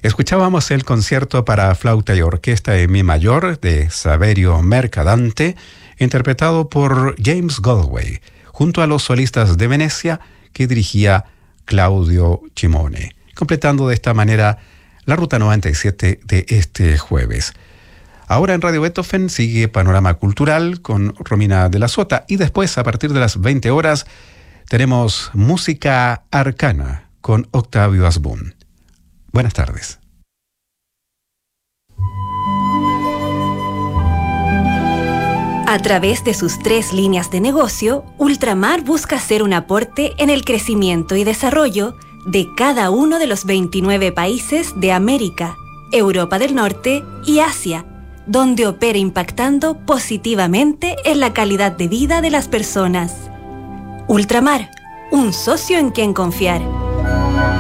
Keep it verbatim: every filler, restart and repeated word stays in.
Escuchábamos el concierto para flauta y orquesta en mi mayor de Saverio Mercadante, interpretado por James Galway, junto a los solistas de Venecia que dirigía Claudio Cimone, completando de esta manera la Ruta noventa y siete de este jueves. Ahora en Radio Beethoven sigue Panorama Cultural con Romina de la Sota y después, a partir de las veinte horas, tenemos Música Arcana con Octavio Asbun. Buenas tardes. A través de sus tres líneas de negocio, Ultramar busca hacer un aporte en el crecimiento y desarrollo de cada uno de los veintinueve países de América, Europa del Norte y Asia, donde opera impactando positivamente en la calidad de vida de las personas. Ultramar, un socio en quien confiar.